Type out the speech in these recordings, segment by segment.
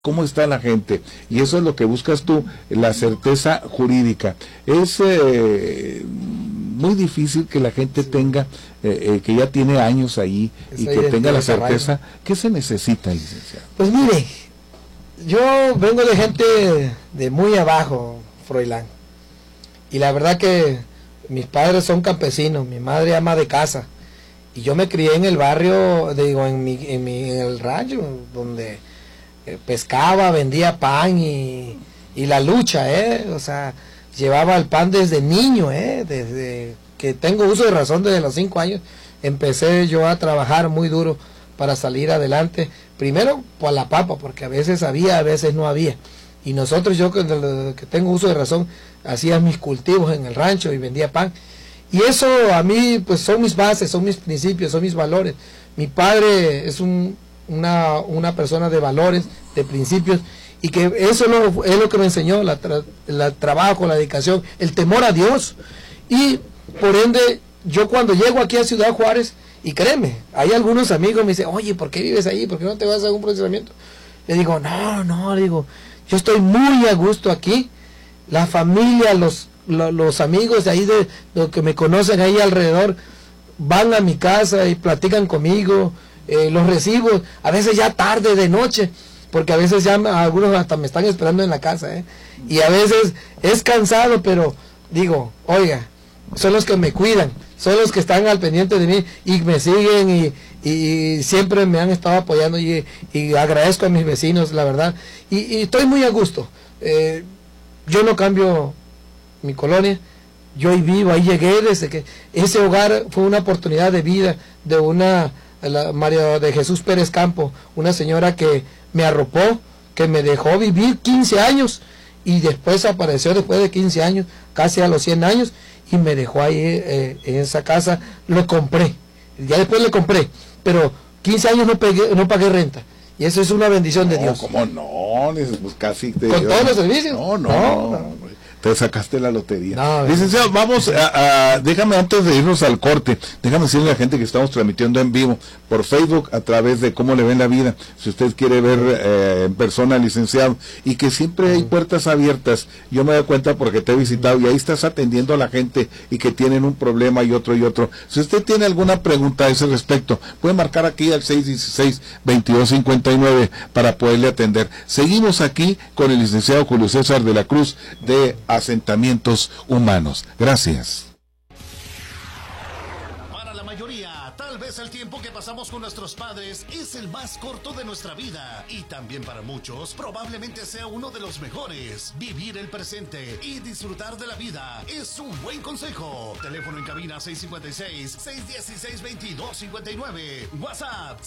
cómo está la gente, y eso es lo que buscas tú, la certeza jurídica. Es muy difícil que la gente tenga, que ya tiene años ahí, y que tenga la certeza. ¿Qué se necesita, licenciado? Pues mire, yo vengo de gente de muy abajo, Froilán, y la verdad que mis padres son campesinos, mi madre ama de casa, y yo me crié en el barrio, digo, en el rancho, donde pescaba, vendía pan y la lucha, o sea, llevaba el pan desde niño, desde que tengo uso de razón, desde los 5 años, empecé yo a trabajar muy duro para salir adelante, primero por la papa, porque a veces había, a veces no había, y nosotros, yo que tengo uso de razón, hacía mis cultivos en el rancho y vendía pan, y eso a mí, pues son mis bases, son mis principios, son mis valores. Mi padre es una persona de valores, de principios, y que eso es lo que me enseñó, el trabajo, la dedicación, el temor a Dios. Y por ende, yo cuando llego aquí a Ciudad Juárez, y créeme, hay algunos amigos me dicen, oye, ¿por qué vives ahí? ¿Por qué no te vas a un procesamiento? Le digo, no, digo, yo estoy muy a gusto aquí, la familia, los amigos de ahí, de los que me conocen ahí alrededor, van a mi casa y platican conmigo, los recibo, a veces ya tarde de noche, porque a veces ya algunos hasta me están esperando en la casa, y a veces es cansado, pero digo, oiga, son los que me cuidan, son los que están al pendiente de mí y me siguen y siempre me han estado apoyando y agradezco a mis vecinos, la verdad, y estoy muy a gusto. Yo no cambio mi colonia, yo ahí vivo, ahí llegué, desde que ese hogar fue una oportunidad de vida de María de Jesús Pérez Campo, una señora que me arropó, que me dejó vivir 15 años y después apareció después de 15 años, casi a los 100 años, y me dejó ahí en esa casa. Lo compré, ya después le compré, pero 15 años no pagué renta, y eso es una bendición de Dios. ¿Cómo no? Pues casi ¿Con todos los servicios? No. Te sacaste la lotería. No, licenciado, vamos déjame, antes de irnos al corte, déjame decirle a la gente que estamos transmitiendo en vivo por Facebook a través de Cómo le ven la vida, si usted quiere ver en persona al licenciado, y que siempre hay puertas abiertas. Yo me doy cuenta porque te he visitado y ahí estás atendiendo a la gente y que tienen un problema y otro. Si usted tiene alguna pregunta a ese respecto, puede marcar aquí al 616-2259 para poderle atender. Seguimos aquí con el licenciado Julio César de la Cruz de Asentamientos Humanos. Gracias. Para la mayoría, tal vez el tiempo que pasamos con nuestros padres es el más corto de nuestra vida, y también para muchos probablemente sea uno de los mejores. Vivir el presente y disfrutar de la vida es un buen consejo. Teléfono en cabina 656-616-2259. WhatsApp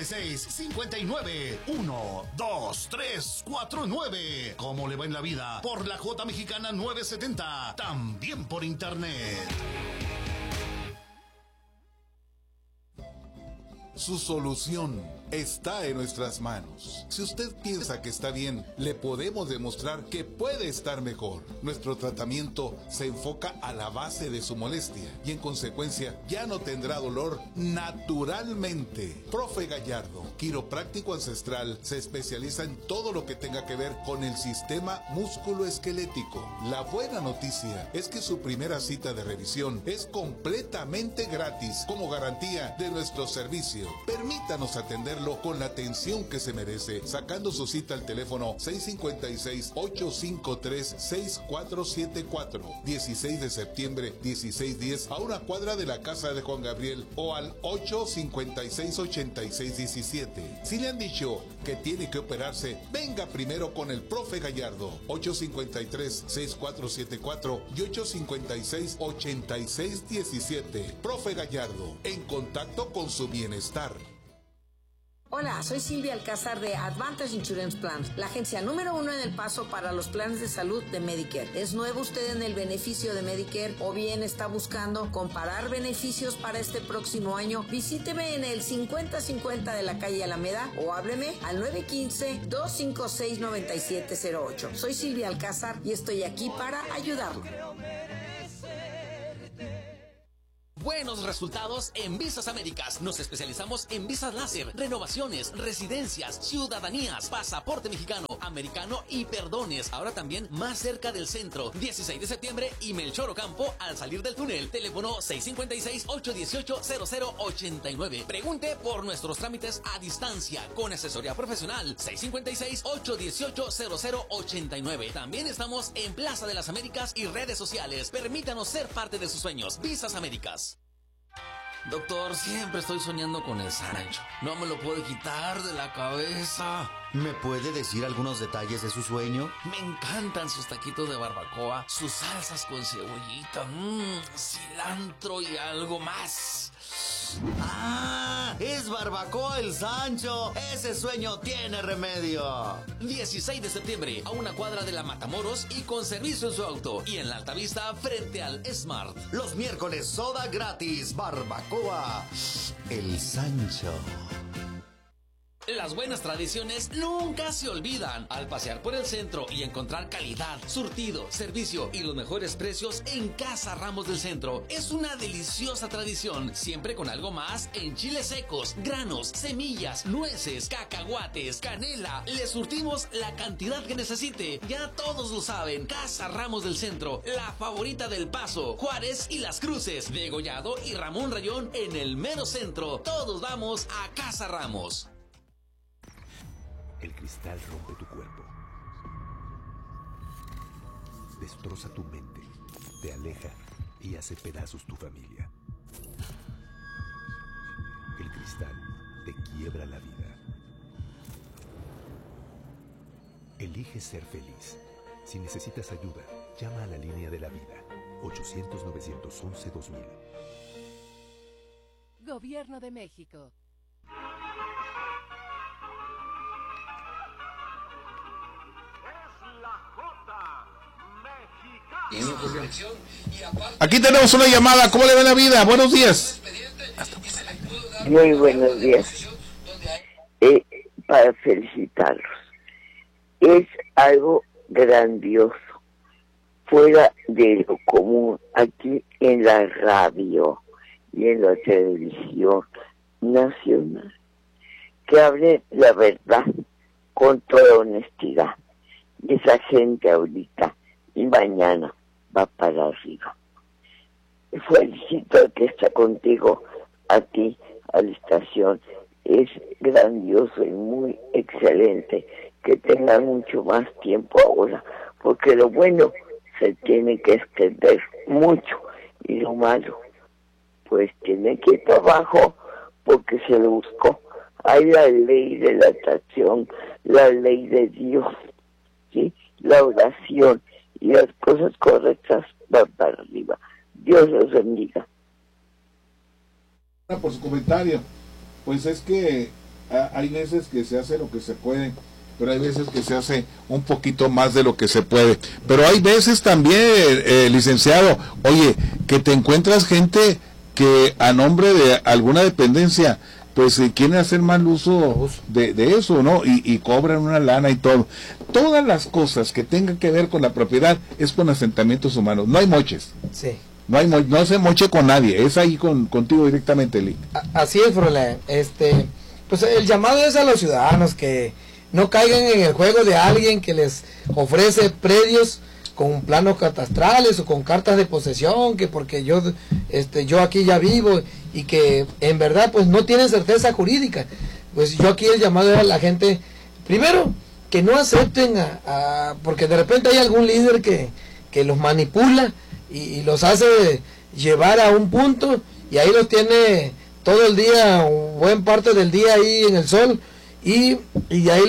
656-59-12349. ¿Cómo le va en la vida? Por la J Mexicana 970. También por internet. Su solución está en nuestras manos. Si usted piensa que está bien, le podemos demostrar que puede estar mejor. Nuestro tratamiento se enfoca a la base de su molestia y en consecuencia ya no tendrá dolor naturalmente. Profe Gallardo, quiropráctico ancestral, se especializa en todo lo que tenga que ver con el sistema músculo-esquelético. La buena noticia es que su primera cita de revisión es completamente gratis como garantía de nuestro servicio. Permítanos atenderlo con la atención que se merece, sacando su cita al teléfono 656-853-6474, 16 de septiembre 1610, a una cuadra de la casa de Juan Gabriel, o al 856-8617. Si le han dicho que tiene que operarse, venga primero con el profe Gallardo, 853-6474 y 856-8617. Profe Gallardo, en contacto con su bienestar. Hola, soy Silvia Alcázar de Advantage Insurance Plans, la agencia número 1 en El Paso para los planes de salud de Medicare. ¿Es nuevo usted en el beneficio de Medicare o bien está buscando comparar beneficios para este próximo año? Visíteme en el 5050 de la calle Alameda o hábleme al 915-256-9708. Soy Silvia Alcázar y estoy aquí para ayudarlo. Buenos resultados en Visas Américas. Nos especializamos en visas láser, renovaciones, residencias, ciudadanías, pasaporte mexicano, americano y perdones. Ahora también más cerca del centro. 16 de septiembre y Melchor Ocampo al salir del túnel. Teléfono 656-818-0089. Pregunte por nuestros trámites a distancia con asesoría profesional. 656-818-0089. También estamos en Plaza de las Américas y redes sociales. Permítanos ser parte de sus sueños. Visas Américas. Doctor, siempre estoy soñando con el Sancho. No me lo puedo quitar de la cabeza. ¿Me puede decir algunos detalles de su sueño? Me encantan sus taquitos de barbacoa, sus salsas con cebollita, cilantro y algo más. ¡Ah! ¡Es Barbacoa el Sancho! ¡Ese sueño tiene remedio! 16 de septiembre, a una cuadra de la Matamoros y con servicio en su auto. Y en la Altavista, frente al Smart. Los miércoles, soda gratis. Barbacoa el Sancho. Las buenas tradiciones nunca se olvidan. Al pasear por el centro y encontrar calidad, surtido, servicio y los mejores precios en Casa Ramos del Centro. Es una deliciosa tradición, siempre con algo más en chiles secos, granos, semillas, nueces, cacahuates, canela. Le surtimos la cantidad que necesite. Ya todos lo saben. Casa Ramos del Centro, la favorita del Paso, Juárez y Las Cruces, Degollado y Ramón Rayón en el mero centro. Todos vamos a Casa Ramos. El cristal rompe tu cuerpo, destroza tu mente, te aleja y hace pedazos tu familia. El cristal te quiebra la vida. Elige ser feliz. Si necesitas ayuda, llama a la línea de la vida, 800-911-2000. Gobierno de México. Aquí tenemos una llamada. ¿Cómo le va la vida? Buenos días. Muy buenos días. Para felicitarlos. Es algo grandioso, fuera de lo común, aquí en la radio y en la televisión nacional, que hable la verdad con toda honestidad. Y esa gente ahorita y mañana va para arriba. Felicito que está contigo, a ti, a la estación. Es grandioso y muy excelente que tengan mucho más tiempo ahora, porque lo bueno se tiene que extender mucho y lo malo pues tiene que ir para abajo porque se lo buscó. Hay la ley de la atracción, la ley de Dios, ¿sí? La oración y las cosas correctas van para arriba. Dios los bendiga. Por su comentario, pues es que hay veces que se hace lo que se puede, pero hay veces que se hace un poquito más de lo que se puede. Pero hay veces también, licenciado, oye, que te encuentras gente que a nombre de alguna dependencia, pues quieren hacer mal uso de eso, ¿no? Y cobran una lana y todo. Todas las cosas que tengan que ver con la propiedad es con asentamientos humanos. No hay moches. Sí. No se moche con nadie, es ahí contigo directamente, Lee. Así es, Froilán. Pues el llamado es a los ciudadanos que no caigan en el juego de alguien que les ofrece predios con planos catastrales o con cartas de posesión, que porque yo aquí ya vivo, y que en verdad pues no tienen certeza jurídica. Pues yo aquí el llamado es a la gente, primero, que no acepten porque de repente hay algún líder que los manipula y los hace llevar a un punto, y ahí los tiene todo el día, buen parte del día ahí en el sol, y ahí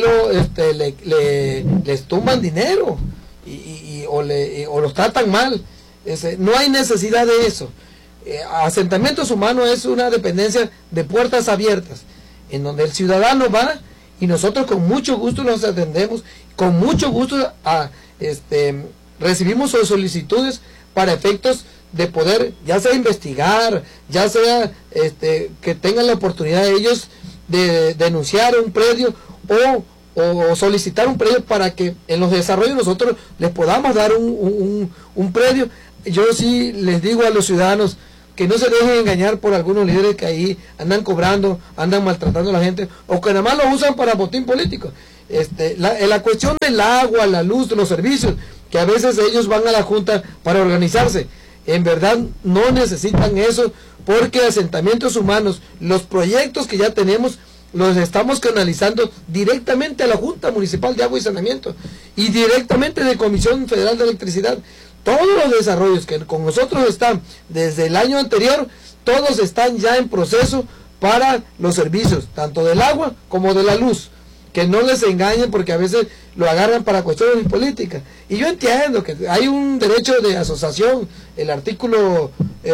les tumban dinero o los tratan mal. No hay necesidad de eso. Asentamientos humanos es una dependencia de puertas abiertas, en donde el ciudadano va y nosotros con mucho gusto los atendemos, con mucho gusto recibimos sus solicitudes para efectos de poder, ya sea investigar, ya sea que tengan la oportunidad de ellos de denunciar un predio o solicitar un predio para que en los desarrollos nosotros les podamos dar un predio. Yo sí les digo a los ciudadanos, que no se dejen engañar por algunos líderes que ahí andan cobrando, andan maltratando a la gente, o que nada más lo usan para botín político. La cuestión del agua, la luz, los servicios, que a veces ellos van a la Junta para organizarse, en verdad no necesitan eso, porque asentamientos humanos, los proyectos que ya tenemos, los estamos canalizando directamente a la Junta Municipal de Agua y Saneamiento, y directamente de Comisión Federal de Electricidad. Todos los desarrollos que con nosotros están desde el año anterior, todos están ya en proceso para los servicios, tanto del agua como de la luz. Que no les engañen, porque a veces lo agarran para cuestiones políticas. Y yo entiendo que hay un derecho de asociación, el artículo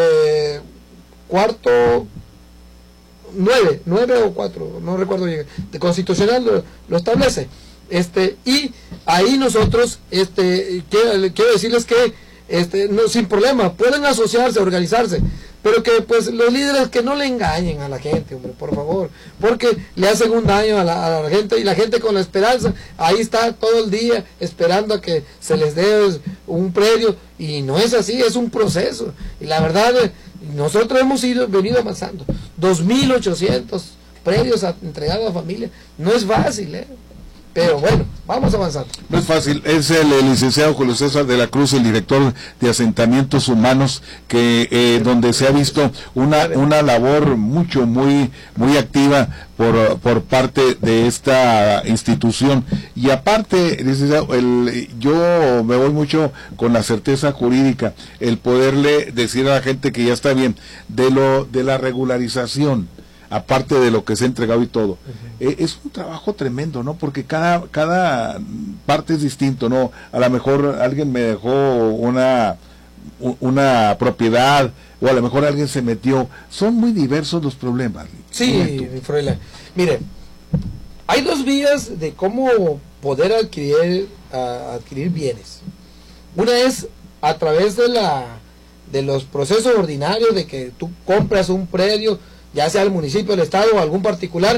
9 o 4, no recuerdo bien, de constitucional lo establece. Y ahí nosotros, quiero decirles que no, sin problema, pueden asociarse, organizarse, pero que pues los líderes que no le engañen a la gente, hombre, por favor, porque le hacen un daño a la gente, y la gente con la esperanza, ahí está todo el día esperando a que se les dé un predio, y no es así, es un proceso, y la verdad, nosotros hemos venido avanzando, 2.800 predios entregados a familia, no es fácil, pero bueno, vamos avanzando. No es fácil. Es el licenciado Julio César de la Cruz, el director de Asentamientos Humanos, que donde se ha visto una labor muy activa por parte de esta institución. Y aparte, licenciado, yo me voy mucho con la certeza jurídica, el poderle decir a la gente que ya está bien de la regularización, aparte de lo que se ha entregado y todo. Es un trabajo tremendo, ¿no? Porque cada parte es distinto, ¿no? A lo mejor alguien me dejó una propiedad, o a lo mejor alguien se metió. Son muy diversos los problemas. Sí, Froilán. Mire, hay dos vías de cómo poder adquirir bienes. Una es a través de los procesos ordinarios, de que tú compras un predio, ya sea el municipio, el estado o algún particular,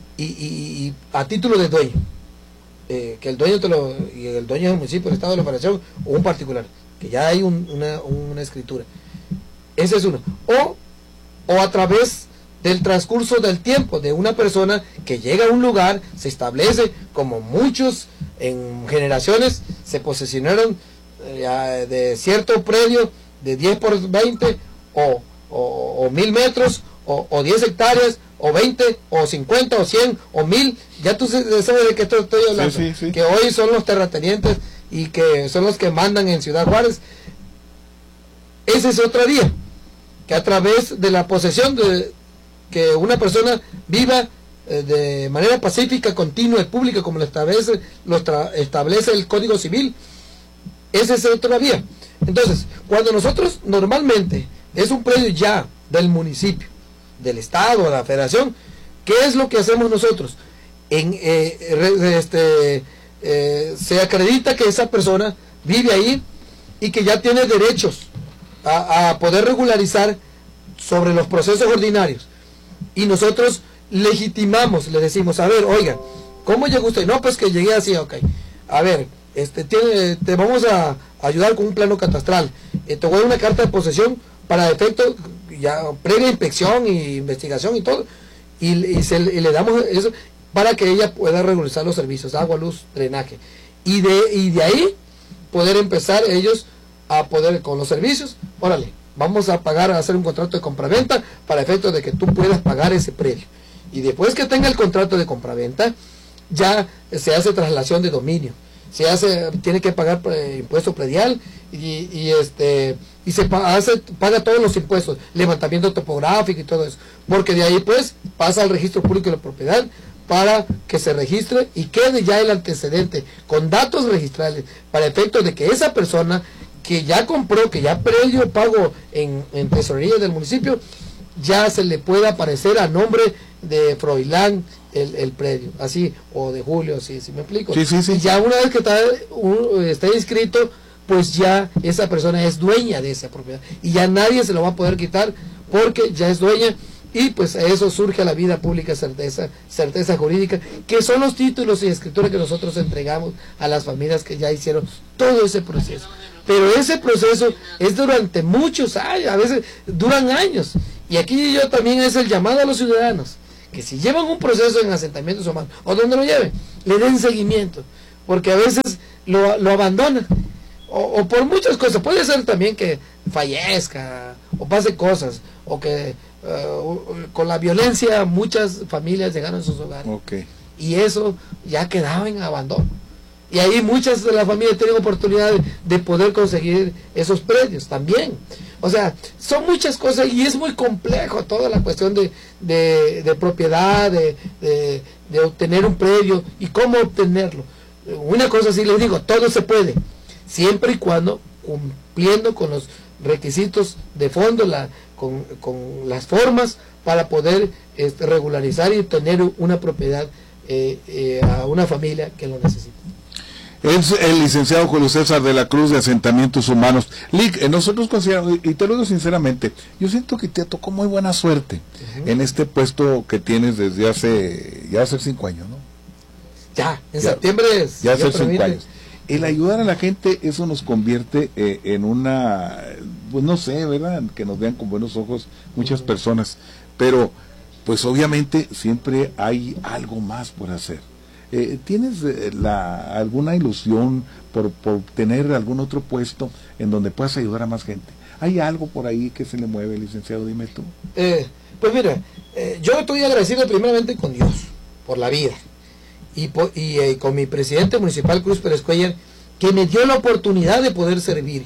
y a título de dueño, que el dueño el dueño es el municipio, el estado de la operación, o un particular, que ya hay una escritura. Ese es uno. O a través del transcurso del tiempo de una persona que llega a un lugar, se establece, como muchos en generaciones se posesionaron de cierto predio de 10 por 20 o 1000 metros, o 10 hectáreas, o 20, o 50, o 100, o 1000, ya tú sabes de qué estoy hablando, sí. Que hoy son los terratenientes y que son los que mandan en Ciudad Juárez. Esa es otra vía, que a través de la posesión de que una persona viva de manera pacífica, continua y pública, como lo establece el Código Civil, esa es otra vía. Entonces, cuando nosotros normalmente es un predio ya del municipio, del estado, de la federación, ¿qué es lo que hacemos nosotros? Se acredita que esa persona vive ahí y que ya tiene derechos a poder regularizar sobre los procesos ordinarios, y nosotros legitimamos, le decimos, a ver, oiga, ¿cómo llegó usted? No, pues que llegué así, ok, a ver, te vamos a ayudar con un plano catastral, te voy a dar una carta de posesión para efecto ya previa inspección e investigación y todo, y le damos eso para que ella pueda regularizar los servicios, agua, luz, drenaje, y de ahí poder empezar ellos a poder con los servicios. Órale, vamos a hacer un contrato de compraventa para efecto de que tú puedas pagar ese predio, y después que tenga el contrato de compraventa ya se hace traslación de dominio, tiene que pagar impuesto predial, y se paga todos los impuestos, levantamiento topográfico y todo eso, porque de ahí pues pasa al registro público de la propiedad para que se registre y quede ya el antecedente con datos registrales para efecto de que esa persona que ya compró, que ya previo pago en tesorería del municipio, ya se le pueda aparecer a nombre de Froilán el predio, así, o de Julio, si me explico. Sí. Y ya una vez que está inscrito, pues ya esa persona es dueña de esa propiedad, y ya nadie se lo va a poder quitar, porque ya es dueña, y pues a eso surge la vida pública certeza jurídica, que son los títulos y escrituras que nosotros entregamos a las familias que ya hicieron todo ese proceso. Pero ese proceso es durante muchos años, a veces duran años, y aquí yo también es el llamado a los ciudadanos, que si llevan un proceso en asentamientos humanos, o donde lo lleven, le den seguimiento, porque a veces lo abandonan, o por muchas cosas. Puede ser también que fallezca, o pase cosas, o que con la violencia muchas familias llegaron a sus hogares, y eso ya quedaba en abandono, y ahí muchas de las familias tienen oportunidad de poder conseguir esos predios también. O sea, son muchas cosas, y es muy complejo toda la cuestión de propiedad, de obtener un predio y cómo obtenerlo. Una cosa sí les digo, todo se puede, siempre y cuando cumpliendo con los requisitos de fondo, con las formas para poder regularizar y obtener una propiedad a una familia que lo necesita. Es el licenciado Julio César de la Cruz de Asentamientos Humanos. Lic, nosotros consideramos, y te lo digo sinceramente, yo siento que te tocó muy buena suerte en este puesto que tienes desde hace 5 años, ¿no? Septiembre ya hace 5 años. El ayudar a la gente, eso nos convierte en una, pues no sé, ¿verdad? Que nos vean con buenos ojos muchas personas, pero pues obviamente siempre hay algo más por hacer. ¿Tienes alguna ilusión por tener algún otro puesto en donde puedas ayudar a más gente? ¿Hay algo por ahí que se le mueve, licenciado? Dime tú. Pues mira, yo estoy agradecido primeramente con Dios por la vida, y con mi presidente municipal, Cruz Pérez Cuellar, que me dio la oportunidad de poder servir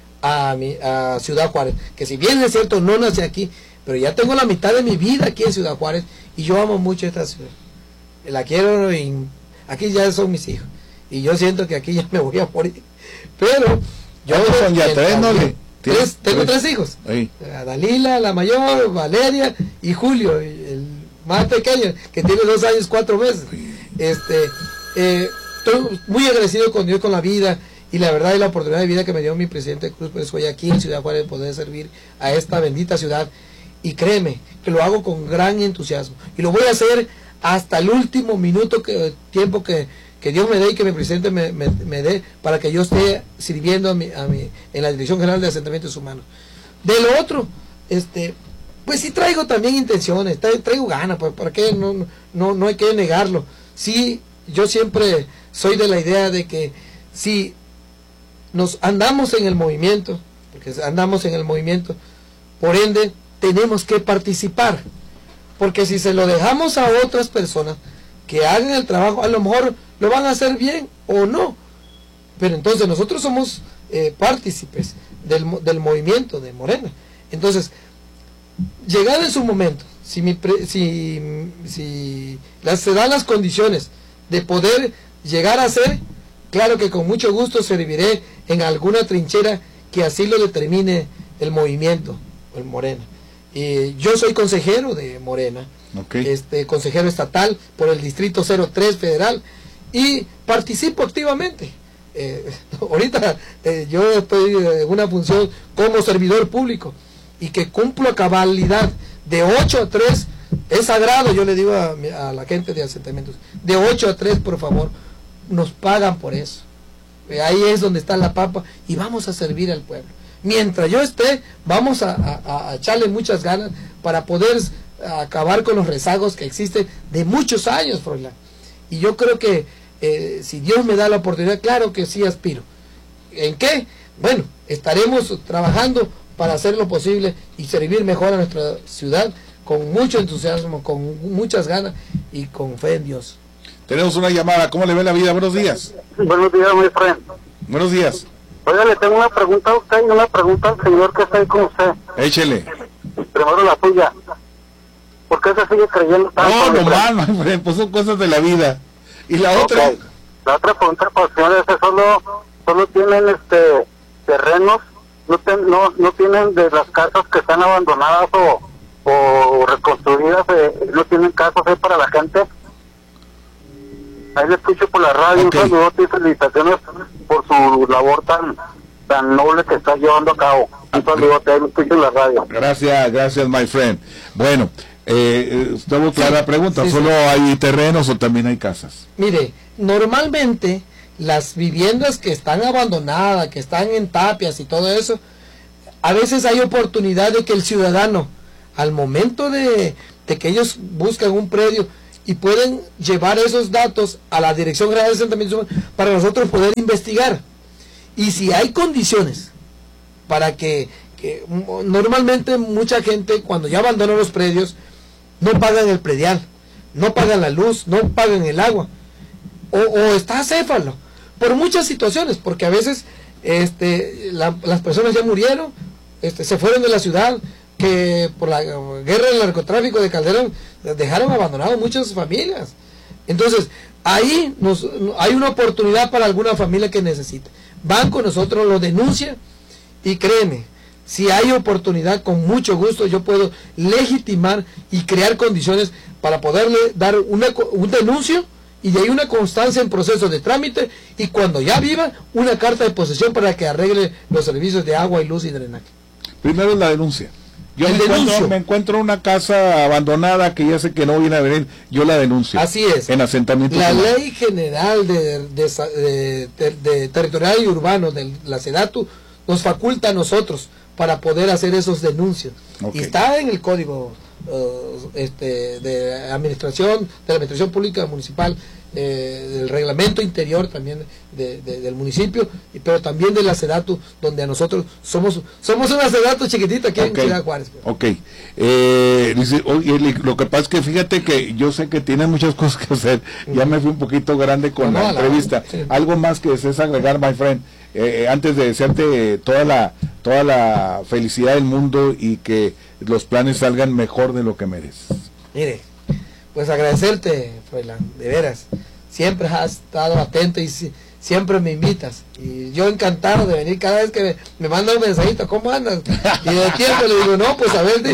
a Ciudad Juárez, que si bien es cierto no nací aquí, pero ya tengo la mitad de mi vida aquí en Ciudad Juárez, y yo amo mucho esta ciudad, la quiero, y aquí ya son mis hijos, y yo siento que aquí ya me voy a morir, pero yo son ya 3, ¿no? Tengo 3 hijos, Dalila, la mayor, Valeria y Julio, el más pequeño, que tiene 2 años 4 meses. Estoy muy agradecido con Dios, con la vida, y la verdad, y la oportunidad de vida que me dio mi presidente Cruz Pérez Cuellar aquí en Ciudad Juárez, de poder servir a esta bendita ciudad. Y créeme que lo hago con gran entusiasmo, y lo voy a hacer hasta el último minuto, tiempo que Dios me dé, y que mi presidente me dé, para que yo esté sirviendo en la Dirección General de Asentamientos Humanos. De lo otro, pues sí traigo también intenciones, traigo ganas, pues para qué, no hay que negarlo. Sí, yo siempre soy de la idea de que si nos andamos en el movimiento, por ende tenemos que participar, porque si se lo dejamos a otras personas que hagan el trabajo, a lo mejor lo van a hacer bien o no, pero entonces nosotros somos partícipes del movimiento de Morena. Entonces, llegado en su momento, si se dan las condiciones de poder llegar a ser, claro que con mucho gusto serviré en alguna trinchera que así lo determine el movimiento, el Morena. Yo soy consejero de Morena, consejero estatal por el distrito 03 federal, y participo activamente. Ahorita yo estoy en una función como servidor público, y que cumplo a cabalidad de 8 a 3, es sagrado. Yo le digo a la gente de asentamientos, de 8 a 3, por favor, nos pagan por eso. Ahí es donde está la papa, y vamos a servir al pueblo. Mientras yo esté, vamos a echarle muchas ganas para poder acabar con los rezagos que existen de muchos años, Froilán. Y yo creo que si Dios me da la oportunidad, claro que sí aspiro. ¿En qué? Bueno, estaremos trabajando para hacer lo posible y servir mejor a nuestra ciudad con mucho entusiasmo, con muchas ganas y con fe en Dios. Tenemos una llamada. ¿Cómo le ve la vida? Buenos días. Buenos días, mi friend. Buenos días. Oiga, le tengo una pregunta a usted y una pregunta al señor que está ahí con usted. Échele. Primero la suya. ¿Por qué se sigue creyendo tanto? No, pues son cosas de la vida. ¿Y la otra? La otra pregunta para el señor es: solo tienen terrenos, no tienen de las casas que están abandonadas o reconstruidas, no tienen casas para la gente. Ahí le escucho por la radio. Un saludo y felicitaciones por su labor tan noble que está llevando a cabo. Un saludo, ahí le escucho en la radio. Gracias, my friend. Bueno, Estuvo clara la pregunta, sí, ¿solo sí. hay terrenos o también hay casas? Mire, normalmente las viviendas que están abandonadas, que están en tapias y todo eso, a veces hay oportunidad de que el ciudadano, al momento de que ellos buscan un predio y pueden llevar esos datos a la Dirección General de Asentamientos para nosotros poder investigar. Y si hay condiciones para que normalmente mucha gente cuando ya abandona los predios no pagan el predial, no pagan la luz, no pagan el agua, o está acéfalo, por muchas situaciones, porque a veces las personas ya murieron, se fueron de la ciudad, que por la guerra del narcotráfico de Calderón dejaron abandonadas muchas familias. Entonces ahí hay una oportunidad para alguna familia que necesita. Van con nosotros, lo denuncian, y créeme, si hay oportunidad, con mucho gusto yo puedo legitimar y crear condiciones para poderle dar un denuncio, y de ahí una constancia en proceso de trámite, y cuando ya viva, una carta de posesión para que arregle los servicios de agua y luz y drenaje. Primero es la denuncia. Yo El me encuentro una casa abandonada que ya sé que no viene a venir, yo la denuncio. Así es. En asentamientos. La Ley General de Territorial y Urbano de la SEDATU nos faculta a nosotros para poder hacer esos denuncios. Okay. Y está en el Código de la Administración Pública Municipal, del reglamento interior también del municipio, pero también de la SEDATU, donde a nosotros somos una SEDATU chiquitita aquí en Ciudad Juárez. Ok. Dice, oye, lo que pasa es que fíjate que yo sé que tiene muchas cosas que hacer, ya me fui un poquito grande con la entrevista. Sí. Algo más que desees agregar, my friend, antes de desearte toda la felicidad del mundo y que los planes salgan mejor de lo que mereces. Mire, pues agradecerte, Froilán, de veras, siempre has estado atento y siempre me invitas, y yo encantado de venir cada vez que me mandan un mensajito, ¿cómo andas? Y de tiempo le digo, no, pues a ver,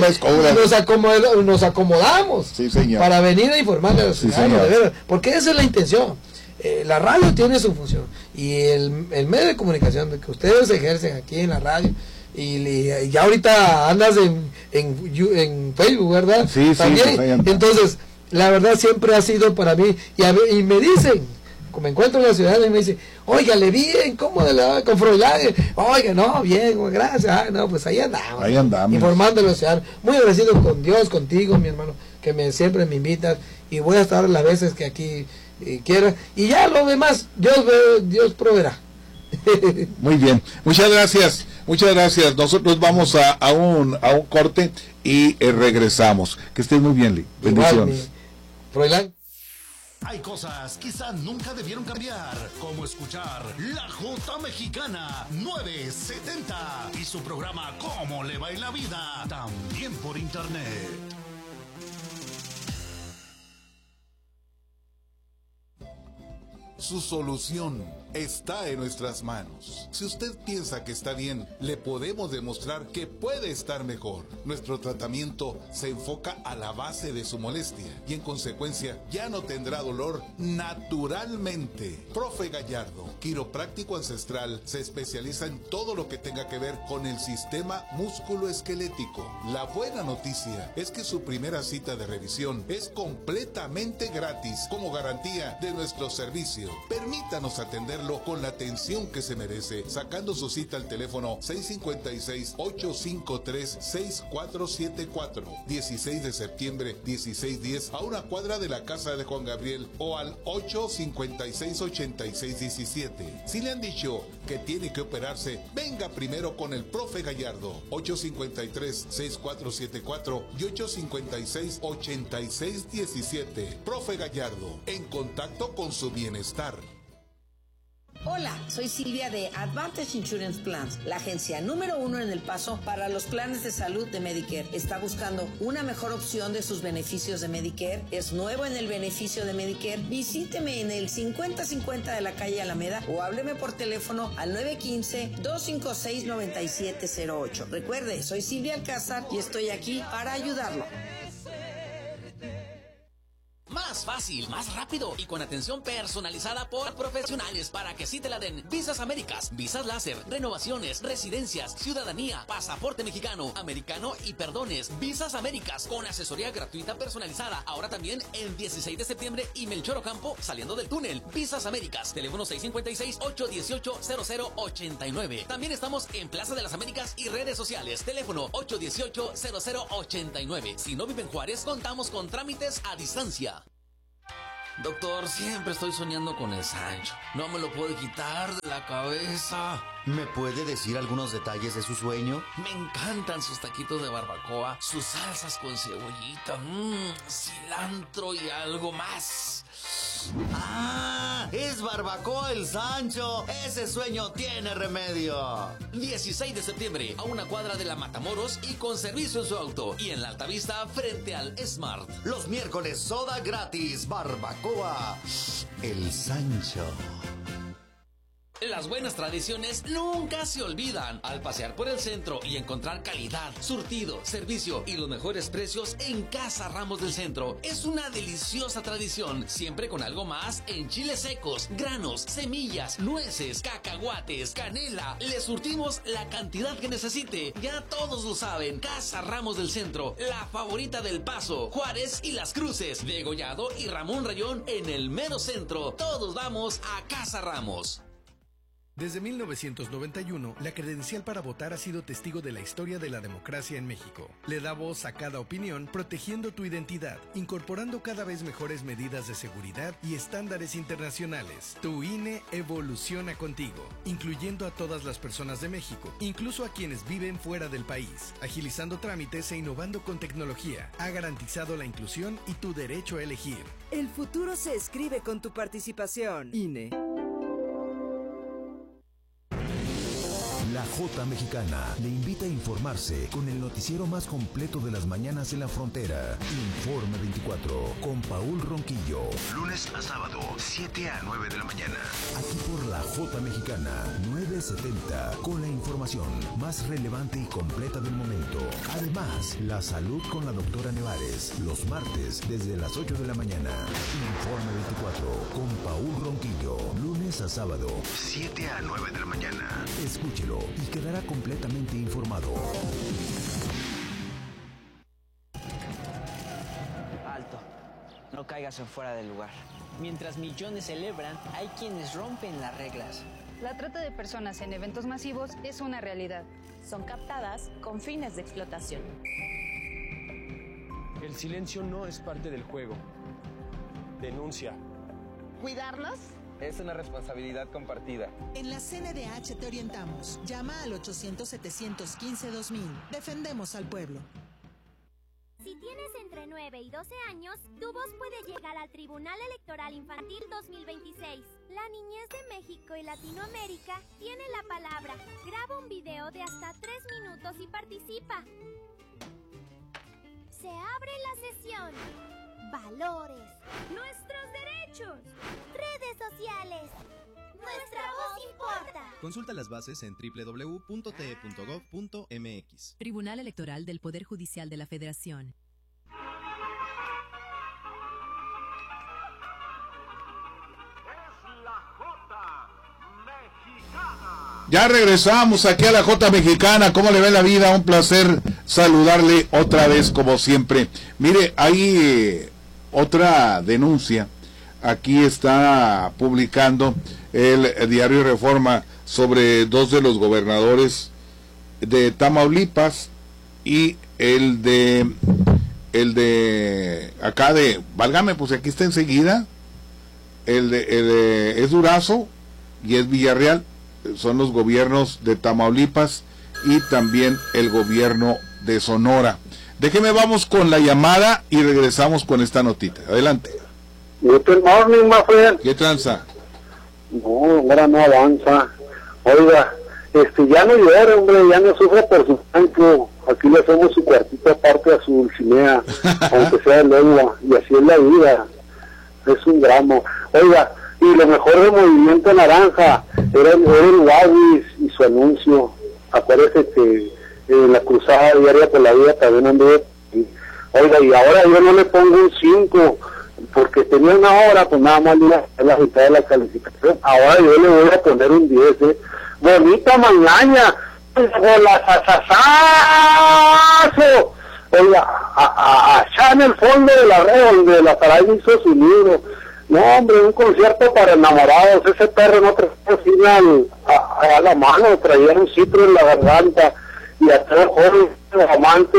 nos acomodamos, sí, señor, para venir a informarle a los ciudadanos, de veras, porque esa es la intención. La radio tiene su función, y el medio de comunicación que ustedes ejercen aquí en la radio, y ya ahorita andas en Facebook, ¿verdad? Sí, también. Sí, pues entonces, la verdad siempre ha sido para mí, y me dicen, como me encuentro en la ciudad, y me dicen, oiga, le vi bien, ¿cómo con Froilán? Oiga, no, bien, gracias. No, pues ahí andamos. Informándole a los ciudadanos. Muy agradecido con Dios, contigo, mi hermano, que siempre me invitas, y voy a estar las veces que aquí quiera, y ya lo demás, Dios proveerá. Muy bien, muchas gracias. Nosotros vamos a un corte y regresamos. Que estés muy bien, Lee. Bendiciones. Froilán. Hay cosas quizá nunca debieron cambiar, como escuchar La Jota Mexicana 970 y su programa Cómo le va en la vida, también por internet. Su solución está en nuestras manos. Si usted piensa que está bien, le podemos demostrar que puede estar mejor. Nuestro tratamiento se enfoca a la base de su molestia y en consecuencia ya no tendrá dolor naturalmente. Profe Gallardo, quiropráctico ancestral, se especializa en todo lo que tenga que ver con el sistema músculo-esquelético. La buena noticia es que su primera cita de revisión es completamente gratis como garantía de nuestro servicio. Permítanos atender con la atención que se merece, sacando su cita al teléfono 656-853-6474, 16 de septiembre, 1610, a una cuadra de la casa de Juan Gabriel, o al 856-8617. Si le han dicho que tiene que operarse, venga primero con el profe Gallardo, 853-6474 y 856-8617. Profe Gallardo, en contacto con su bienestar. Hola, soy Silvia de Advantage Insurance Plans, la agencia número 1 en El Paso para los planes de salud de Medicare. ¿Está buscando una mejor opción de sus beneficios de Medicare? ¿Es nuevo en el beneficio de Medicare? Visíteme en el 5050 de la calle Alameda o hábleme por teléfono al 915-256-9708. Recuerde, soy Silvia Alcázar y estoy aquí para ayudarlo. Más fácil fácil, más rápido y con atención personalizada por profesionales para que sí te la den. Visas Américas, visas láser, renovaciones, residencias, ciudadanía, pasaporte mexicano, americano y perdones. Visas Américas con asesoría gratuita personalizada. Ahora también en 16 de septiembre y Melchor Ocampo saliendo del túnel. Visas Américas, teléfono 656-818-0089. También estamos en Plaza de las Américas y redes sociales. Teléfono 818-0089. Si no vive en Juárez, contamos con trámites a distancia. Doctor, siempre estoy soñando con el Sancho. No me lo puedo quitar de la cabeza. ¿Me puede decir algunos detalles de su sueño? Me encantan sus taquitos de barbacoa, sus salsas con cebollita, cilantro y algo más. ¡Ah! ¡Es Barbacoa el Sancho! ¡Ese sueño tiene remedio! 16 de septiembre, a una cuadra de la Matamoros y con servicio en su auto. Y en la Altavista, frente al Smart. Los miércoles, soda gratis. Barbacoa el Sancho. Las buenas tradiciones nunca se olvidan. Al pasear por el centro y encontrar calidad, surtido, servicio y los mejores precios en Casa Ramos del Centro. Es una deliciosa tradición, siempre con algo más en chiles secos, granos, semillas, nueces, cacahuates, canela. Le surtimos la cantidad que necesite. Ya todos lo saben. Casa Ramos del Centro, la favorita del Paso, Juárez y Las Cruces, Degollado y Ramón Rayón en el mero centro. Todos vamos a Casa Ramos. Desde 1991, la credencial para votar ha sido testigo de la historia de la democracia en México. Le da voz a cada opinión, protegiendo tu identidad, incorporando cada vez mejores medidas de seguridad y estándares internacionales. Tu INE evoluciona contigo, incluyendo a todas las personas de México, incluso a quienes viven fuera del país, agilizando trámites e innovando con tecnología. Ha garantizado la inclusión y tu derecho a elegir. El futuro se escribe con tu participación. INE. La Jota Mexicana le invita a informarse con el noticiero más completo de las mañanas en la frontera. Informe 24 con Paul Ronquillo. Lunes a sábado, 7 a 9 de la mañana. Aquí por la Jota Mexicana, 970, con la información más relevante y completa del momento. Además, la salud con la doctora Nevares, los martes desde las 8 de la mañana. Informe 24 con Paul Ronquillo. Lunes a sábado, 7 a 9 de la mañana. Escúchelo y quedará completamente informado. Alto, no caigas en fuera del lugar. Mientras millones celebran, hay quienes rompen las reglas. La trata de personas en eventos masivos es una realidad. Son captadas con fines de explotación. El silencio no es parte del juego. Denuncia. ¿Cuidarnos? Es una responsabilidad compartida. En la CNDH te orientamos. Llama al 800-715-2000. Defendemos al pueblo. Si tienes entre 9 y 12 años, tu voz puede llegar al Tribunal Electoral Infantil 2026. La niñez de México y Latinoamérica tiene la palabra. Graba un video de hasta 3 minutos y participa. Se abre la sesión. Valores. Nuestros derechos. Redes sociales. Nuestra voz importa. Consulta las bases en www.te.gov.mx. Tribunal Electoral del Poder Judicial de la Federación. Ya regresamos aquí a la Jota Mexicana. ¿Cómo le ve la vida? Un placer saludarle otra vez como siempre. Mire, hay otra denuncia. Aquí está publicando el diario Reforma sobre 2 de los gobernadores de Tamaulipas y el de acá de, válgame, pues aquí está enseguida, es Durazo y es Villarreal. Son los gobiernos de Tamaulipas y también el gobierno de Sonora. Déjeme, vamos con la llamada y regresamos con esta notita. Adelante. Good morning, my friend. ¿Qué tranza? No, ahora no avanza. Oiga, ya no llora, hombre, ya no sufre por su banco. Aquí le hacemos su cuartito aparte a su Dulcinea, aunque sea de lengua, y así es la vida. Es un drama. Oiga, y lo mejor del Movimiento Naranja era el Huawei y su anuncio. Acuérdese que en la cruzada diaria por la vida también anduve. Oiga, y ahora yo no le pongo un 5, porque tenía una hora, pues nada más la mitad de la calificación. Ahora yo le voy a poner un 10, bonita mañana, golazazazo. Oiga, allá en el fondo de la red donde la Saray hizo su libro, no hombre, un concierto para enamorados. Ese perro no traía a la mano, traía un citro en la garganta, y a todo joven amante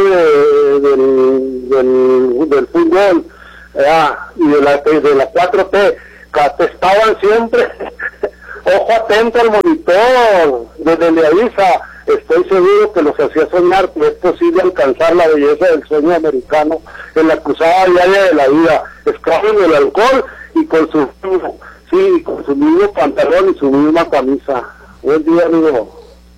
del fútbol, y de la 4T, que estaban siempre ojo atento al monitor, desde le avisa. Estoy seguro que los hacía soñar que es posible alcanzar la belleza del sueño americano en la cruzada diaria de la vida, escapen del alcohol y con su mismo pantalón y su misma camisa. Buen día, amigo.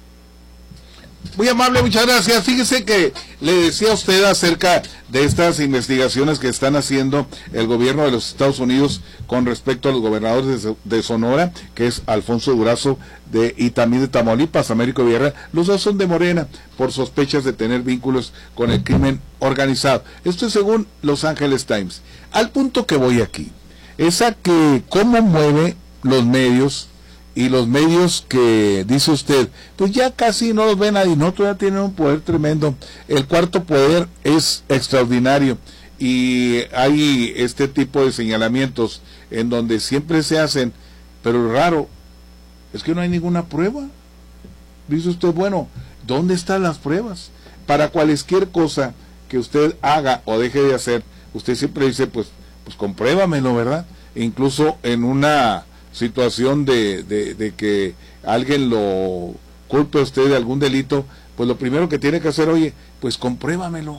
Muy amable, muchas gracias. Fíjese que le decía a usted acerca de estas investigaciones que están haciendo el gobierno de los Estados Unidos con respecto a los gobernadores de Sonora, que es Alfonso Durazo, y también de Tamaulipas, Américo Villarreal. Los dos son de Morena por sospechas de tener vínculos con el crimen organizado. Esto es según Los Angeles Times. Al punto que voy aquí, es a que cómo mueve los medios, y los medios que dice usted, pues ya casi no los ve nadie, no, todavía tienen un poder tremendo. El cuarto poder es extraordinario, y hay este tipo de señalamientos en donde siempre se hacen, pero raro es que no hay ninguna prueba. Dice usted, bueno, ¿dónde están las pruebas? Para cualquier cosa que usted haga o deje de hacer, usted siempre dice, pues compruébamelo, ¿verdad? Incluso en una situación de que alguien lo culpe a usted de algún delito, pues lo primero que tiene que hacer, oye, pues compruébamelo,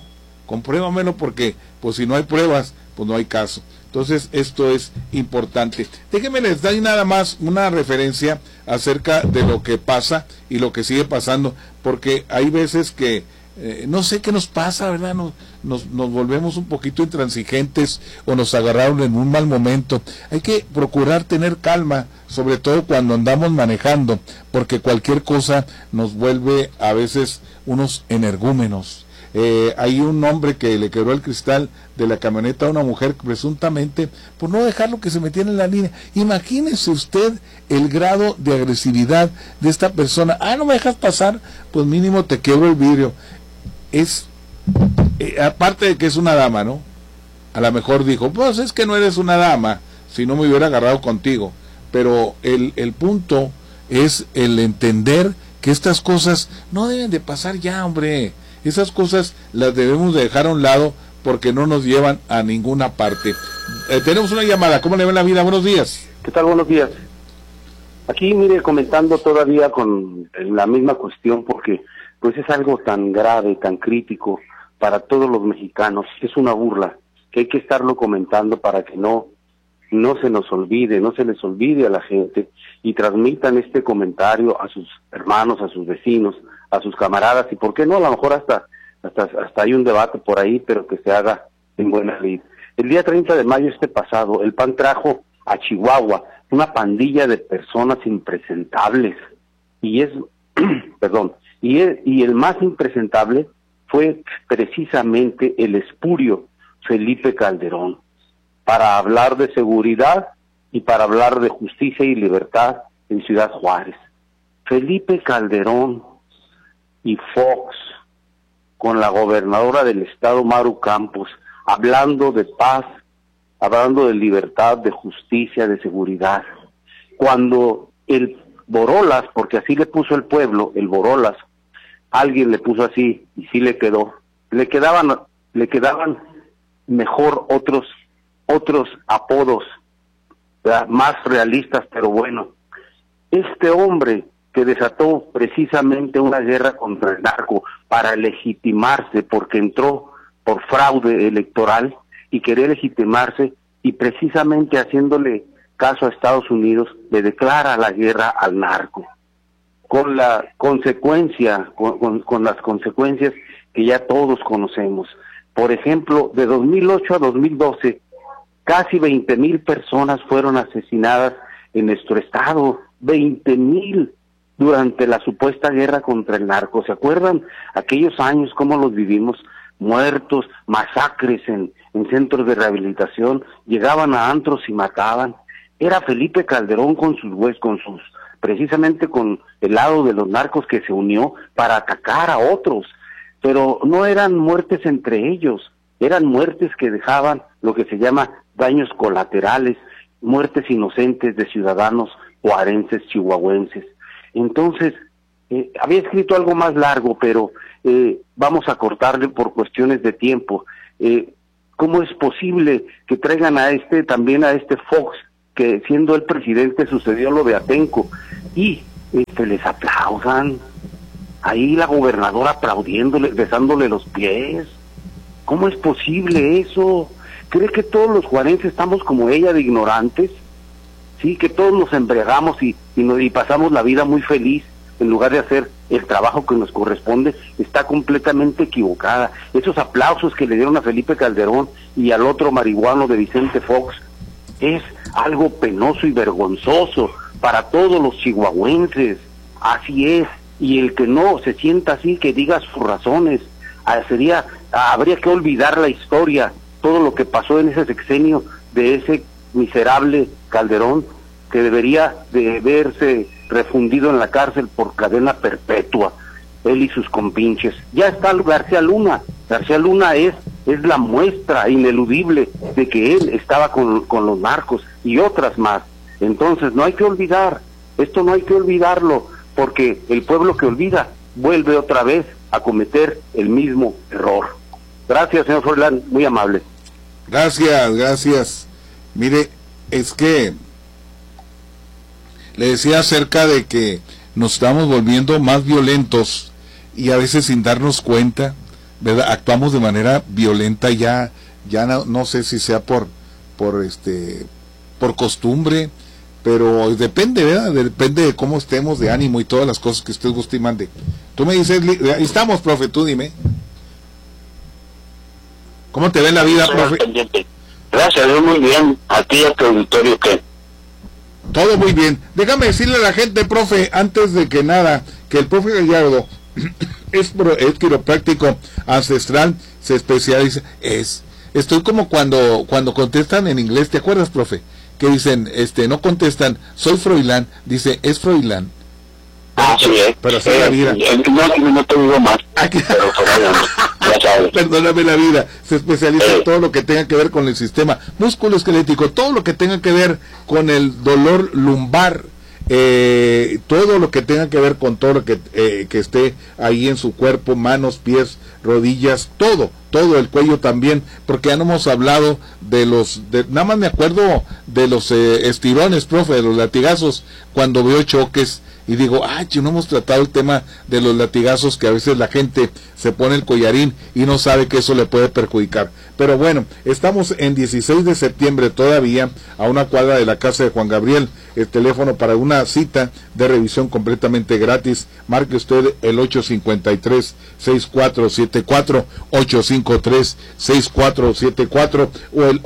porque pues si no hay pruebas, pues no hay caso. Entonces esto es importante. Déjenme les doy nada más una referencia acerca de lo que pasa y lo que sigue pasando, porque hay veces que no sé qué nos pasa, ¿verdad? Nos volvemos un poquito intransigentes o nos agarraron en un mal momento. Hay que procurar tener calma, sobre todo cuando andamos manejando, porque cualquier cosa nos vuelve a veces unos energúmenos. Hay un hombre que le quebró el cristal de la camioneta a una mujer presuntamente por no dejarlo que se metiera en la línea. Imagínese usted el grado de agresividad de esta persona. No me dejas pasar, pues mínimo te quebro el vidrio. Es aparte de que es una dama, ¿no? A lo mejor dijo, pues es que no eres una dama, si no me hubiera agarrado contigo. Pero el punto es el entender que estas cosas no deben de pasar ya, hombre. Esas cosas las debemos de dejar a un lado porque no nos llevan a ninguna parte. Tenemos una llamada. ¿Cómo le va la vida? Buenos días. ¿Qué tal? Buenos días. Aquí, mire, comentando todavía con la misma cuestión, porque pues es algo tan grave, tan crítico para todos los mexicanos. Es una burla que hay que estarlo comentando para que no se nos olvide, no se les olvide a la gente, y transmitan este comentario a sus hermanos, a sus vecinos, a sus camaradas, y por qué no, a lo mejor hasta hay un debate por ahí, pero que se haga en buena lid. El día 30 de mayo pasado, el PAN trajo a Chihuahua una pandilla de personas impresentables, y el más impresentable fue precisamente el espurio Felipe Calderón, para hablar de seguridad y para hablar de justicia y libertad en Ciudad Juárez. Felipe Calderón y Fox, con la gobernadora del estado, Maru Campos, hablando de paz, hablando de libertad, de justicia, de seguridad. Cuando el Borolas, porque así le puso el pueblo, el Borolas, alguien le puso así y sí le quedó, le quedaban mejor otros apodos, ¿verdad?, más realistas, pero bueno. Este hombre que desató precisamente una guerra contra el narco para legitimarse, porque entró por fraude electoral y quería legitimarse, y precisamente haciéndole caso a Estados Unidos, le declara la guerra al narco, con la consecuencia, con las consecuencias que ya todos conocemos. Por ejemplo, de 2008 a 2012, casi 20,000 personas fueron asesinadas en nuestro estado, 20,000 durante la supuesta guerra contra el narco. ¿Se acuerdan aquellos años cómo los vivimos? Muertos, masacres en en centros de rehabilitación, llegaban a antros y mataban. Era Felipe Calderón con sus precisamente con el lado de los narcos que se unió para atacar a otros, pero no eran muertes entre ellos, eran muertes que dejaban lo que se llama daños colaterales, muertes inocentes de ciudadanos juarenses, chihuahuenses. Entonces, había escrito algo más largo, pero vamos a cortarle por cuestiones de tiempo. ¿Cómo es posible que traigan también a este Fox, que siendo el presidente sucedió lo de Atenco, y les aplaudan? Ahí la gobernadora aplaudiéndole, besándole los pies. ¿Cómo es posible eso? ¿Cree que todos los juarenses estamos como ella de ignorantes? Sí, que todos nos embriagamos y pasamos la vida muy feliz en lugar de hacer el trabajo que nos corresponde. Está completamente equivocada. Esos aplausos que le dieron a Felipe Calderón y al otro marihuano de Vicente Fox es algo penoso y vergonzoso para todos los chihuahuenses. Así es, y el que no se sienta así, que diga sus razones. Habría que olvidar la historia, todo lo que pasó en ese sexenio de ese miserable Calderón, que debería de verse refundido en la cárcel por cadena perpetua, él y sus compinches. Ya está García Luna. García Luna es la muestra ineludible de que él estaba con los narcos y otras más. Entonces no hay que olvidar, esto no hay que olvidarlo, porque el pueblo que olvida vuelve otra vez a cometer el mismo error. Gracias, señor Froilán, muy amable. Gracias. Mire, es que le decía acerca de que nos estamos volviendo más violentos y a veces sin darnos cuenta, ¿verdad? Actuamos de manera violenta ya no sé si sea por costumbre, pero depende, ¿verdad? Depende de cómo estemos de ánimo y todas las cosas que usted guste y mande. Tú me dices, ahí estamos, profe, tú dime. ¿Cómo te ve la vida, profe? Gracias, muy bien. A ti y a tu auditorio, ¿qué? Todo muy bien. Déjame decirle a la gente, profe, antes de que nada, que el profe Gallardo es quiropráctico ancestral, se especializa, estoy como cuando contestan en inglés, ¿te acuerdas, profe? Que dicen, no contestan, soy Froilán, dice, es Froilán. Sí, pero así la vida. No te digo más. Perdóname la vida. Se especializa en todo lo que tenga que ver con el sistema musculoesquelético, todo lo que tenga que ver con el dolor lumbar, todo lo que tenga que ver con todo lo que esté ahí en su cuerpo, manos, pies, rodillas, todo el cuello también, porque ya no hemos hablado nada más me acuerdo de los estirones, profe, de los latigazos, cuando veo choques y digo, no hemos tratado el tema de los latigazos, que a veces la gente se pone el collarín y no sabe que eso le puede perjudicar. Pero bueno, estamos en 16 de septiembre todavía, a una cuadra de la casa de Juan Gabriel. El teléfono para una cita de revisión completamente gratis, marque usted el 853-6474, 853-6474 o el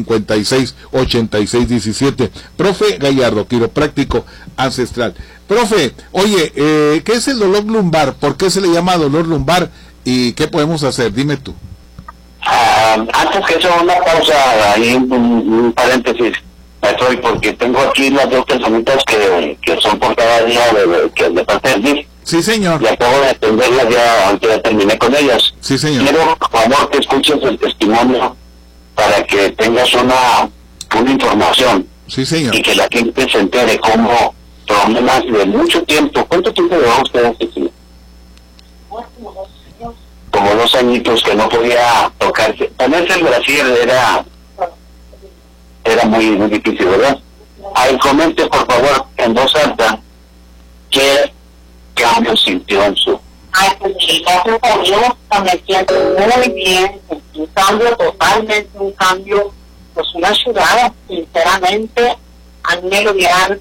856-8617. Profe Gallardo, quiropráctico ancestral. Profe, oye, ¿qué es el dolor lumbar? ¿Por qué se le llama dolor lumbar? ¿Y qué podemos hacer? Dime tú. Antes que eso, una pausa, ahí un paréntesis, porque tengo aquí las dos personitas que son por cada día de parte del DIF. Sí, señor. Y acabo de atenderlas ya, aunque ya terminé con ellas. Sí, señor. Quiero, por favor, que escuches el testimonio para que tengas una información. Sí, señor. Y que la gente se entere cómo problemas de mucho tiempo. ¿Cuánto tiempo llevaba usted aquí? Como 2 añitos que no podía tocarse. Ponerse el brasier era muy difícil, ¿verdad? Ahí comente, por favor, en voz alta, ¿qué cambio sintió en su? Pues gracias a Dios, me siento muy bien, un cambio totalmente, pues una ciudad, sinceramente, a mí me lo hubieran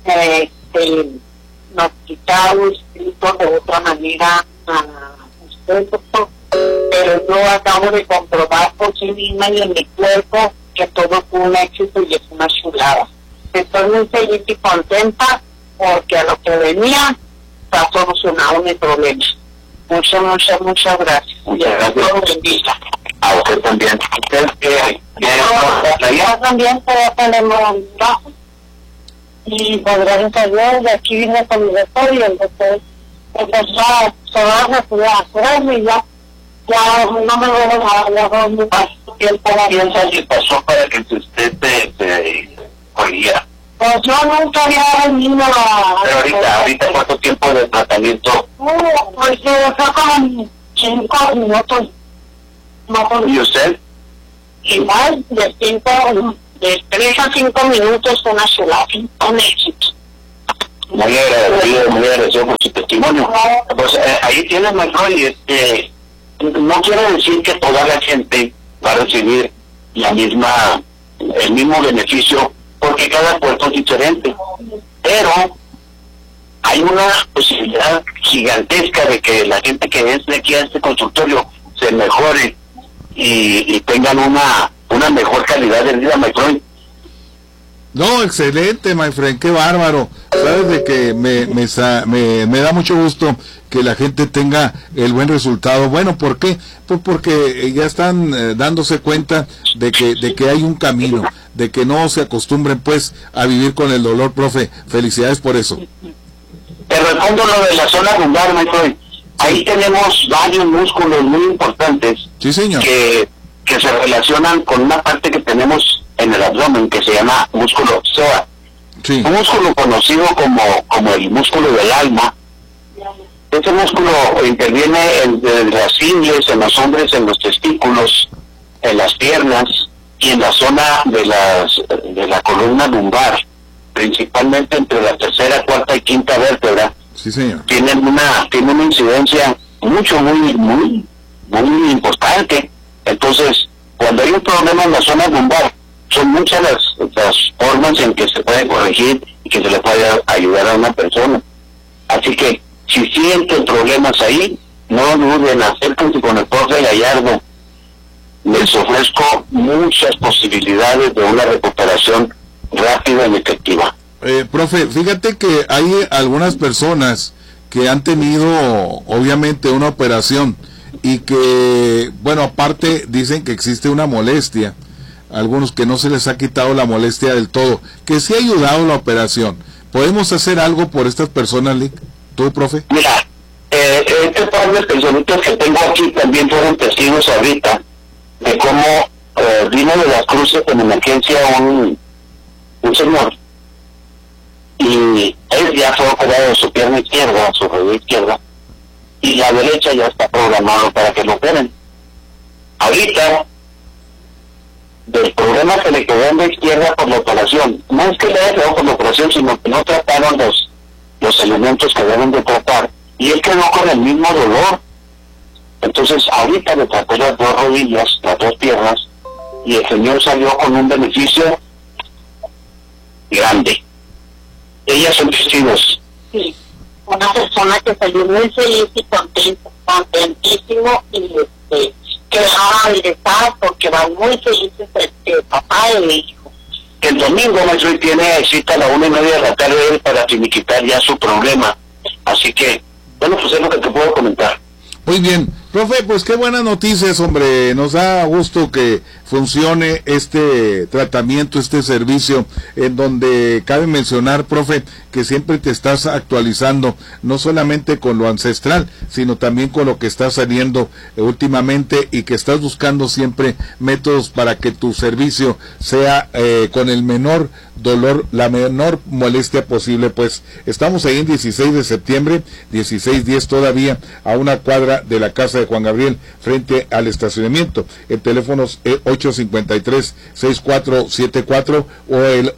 notificado, escrito de otra manera a usted, doctor, pero yo acabo de comprobar por sí misma y en mi cuerpo que todo fue un éxito y es una chulada. Estoy muy feliz y contenta porque a lo que venía está solucionado mi problema. Muchas gracias. Muchas gracias. A usted también. ¿Usted qué? También tenemos bajo. Y por gracias a Dios, de aquí vine con mi doctor y el doctor empezó a sobarme, a curarme y ya no me voy a dar muy fácil. ¿Qué piensa que pasó para que usted se corriera? Pues yo nunca había venido a... Pero ahorita ¿cuánto tiempo de tratamiento? Pues fue como 5 minutos. ¿Y usted? Igual, de 3 a 5 minutos una chulada, con éxito. Muy agradecido por su testimonio. Pues ahí tienes, Maestro, y no quiero decir que toda la gente va a recibir el mismo beneficio, porque cada cuerpo es diferente, pero hay una posibilidad gigantesca de que la gente que es de aquí a este consultorio se mejore y tengan una mejor calidad de vida, my friend. No, excelente, my friend, qué bárbaro. Sabes de que me da mucho gusto que la gente tenga el buen resultado. Bueno, ¿por qué? Pues porque ya están dándose cuenta de que hay un camino, de que no se acostumbren pues a vivir con el dolor, profe. Felicidades por eso. Te respondo lo de la zona lumbar, my friend. Ahí tenemos varios músculos muy importantes. Sí, señor. Que se relacionan con una parte que tenemos en el abdomen que se llama músculo psoas. Sí. Un músculo conocido como el músculo del alma. Este músculo interviene en las ingles, en los hombres, en los testículos, en las piernas y en la zona de la columna lumbar, principalmente entre la tercera, cuarta y quinta vértebra. Sí, señor. Tiene una incidencia muy importante. Entonces, cuando hay un problema en la zona lumbar, son muchas las formas en que se puede corregir y que se le puede ayudar a una persona. Así que, si sienten problemas ahí, no duden, acérquense con el profe Gallardo. Les ofrezco muchas posibilidades de una recuperación rápida y efectiva. Profe, fíjate que hay algunas personas que han tenido, obviamente, una operación y que, bueno, aparte dicen que existe una molestia, algunos que no se les ha quitado la molestia del todo, que sí ha ayudado la operación. ¿Podemos hacer algo por estas personas, Lick? ¿Tú, profe? Mira, este par de personitas que tengo aquí también fueron testigos ahorita de cómo vino de las cruces en emergencia un señor, y él ya fue operado de su pierna izquierda, su rodilla izquierda, y la derecha ya está programado para que lo operen. Ahorita, del problema que le quedó en la izquierda por la operación, no es que le haya quedado por la operación, sino que no trataron los elementos que deben de tratar, y él quedó con el mismo dolor. Entonces ahorita le traté las dos rodillas, las dos piernas, y el señor salió con un beneficio grande. Ellas son testigos. Sí, una persona que salió muy feliz y contentísimo, y que va a regresar porque va muy feliz el papá de mi hijo. El domingo, maestro, tiene cita a la 1:30 de la tarde para finiquitar ya su problema. Así que, bueno, pues es lo que te puedo comentar. Muy bien, profe, pues qué buenas noticias, hombre. Nos da gusto que funcione este tratamiento, este servicio, en donde cabe mencionar, profe, que siempre te estás actualizando, no solamente con lo ancestral, sino también con lo que está saliendo últimamente, y que estás buscando siempre métodos para que tu servicio sea con el menor dolor, la menor molestia posible. Pues estamos ahí en 16 de septiembre, 1610 todavía, a una cuadra de la casa de Juan Gabriel, frente al estacionamiento. El teléfono es 853-6474 o el